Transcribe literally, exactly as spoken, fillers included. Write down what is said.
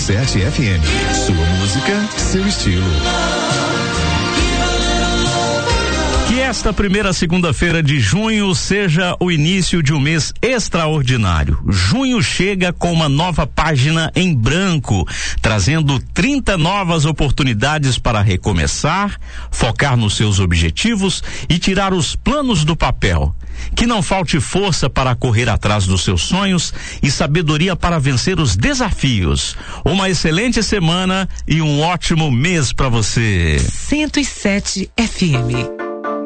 sete F M. Sua música, seu estilo. Que esta primeira segunda-feira de junho seja o início de um mês extraordinário. Junho chega com uma nova página em branco, trazendo trinta novas oportunidades para recomeçar, focar nos seus objetivos e tirar os planos do papel. Que não falte força para correr atrás dos seus sonhos e sabedoria para vencer os desafios. Uma excelente semana e um ótimo mês para você. cento e sete F M.